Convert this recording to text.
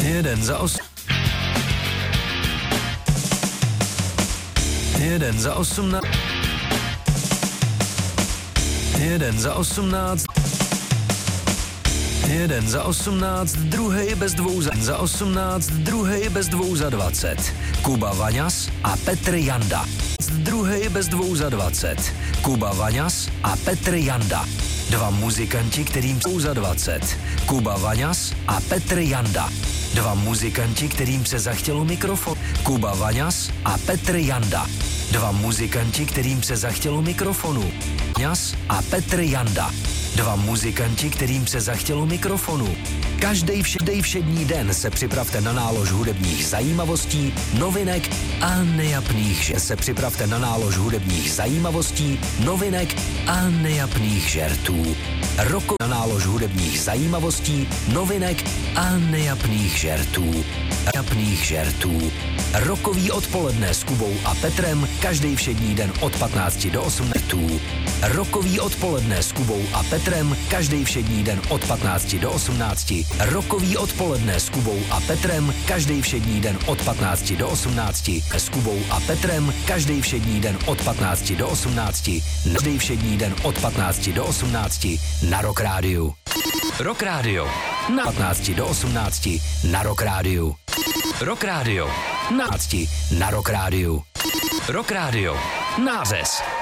Jeden za 8. Jeden za 18. Jeden za 18. Jeden za 18, druhej bez dvou za 18, druhej bez dvou za 20. Kuba Vaňas a Petr Janda. Druhej bez dvou za 20. Kuba Vaňas a Petr Janda. Dva muzikanti, kterým jsou za 20. Kuba Vaňas a Petr Janda. Dva muzikanti, kterým se zachtělo mikrofon. Kuba Vaňas a Petr Janda. Dva muzikanti, kterým se zachtělo mikrofonu. Vaňas a Petr Janda. Dva muzikanti, kterým se zachtělo mikrofonu. Každej všední den se připravte na nálož hudebních zajímavostí, novinek a nejapných žertů. Na nálož hudebních zajímavostí, novinek a nejapných žertů. Rokový odpoledne s Kubou a Petrem každý všední den od 15 do 18. Rokový odpoledne s Kubou a Petrem každý všední den od 15 do 18. Rokový odpoledne s Kubou a Petrem každý všední den od 15 do 18. S Kubou a Petrem každý všední den od 15 do 18. Každý všední den od 15 do 18 na Rock Rádiu. Rock Rádio na 15 do 18 na Rock Rádiu. Rock Rádio na 15 na Rock Rádiu. Rock Rádio. Nářez.